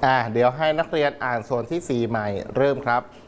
เดี๋ยวให้นักเรียนอ่านส่วนที่4ใหม่เริ่มครับ